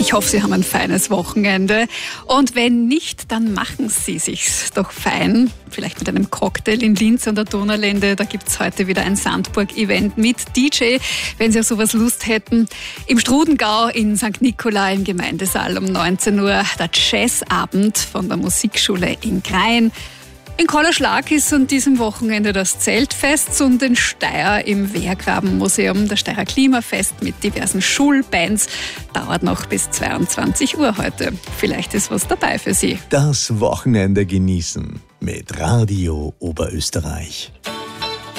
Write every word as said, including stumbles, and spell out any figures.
Ich hoffe, Sie haben ein feines Wochenende. Und wenn nicht, dann machen Sie sich's doch fein. Vielleicht mit einem Cocktail in Linz an der Donaulände. Da gibt's heute wieder ein Sandburg-Event mit D J, wenn Sie auf sowas Lust hätten. Im Strudengau in Sankt Nikolai im Gemeindesaal um neunzehn Uhr der Jazzabend von der Musikschule in Grein. In Kollerschlag ist an diesem Wochenende das Zeltfest und in Steyr im Wehrgrabenmuseum das Steyrer Klimafest mit diversen Schulbands. Dauert noch bis zweiundzwanzig Uhr heute. Vielleicht ist was dabei für Sie. Das Wochenende genießen mit Radio Oberösterreich.